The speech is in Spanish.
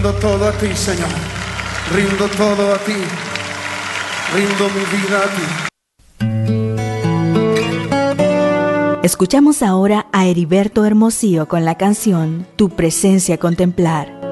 rindo todo a ti, Señor. Rindo todo a ti. Rindo mi vida a ti. Escuchamos ahora a Heriberto Hermosillo con la canción Tu presencia contemplar.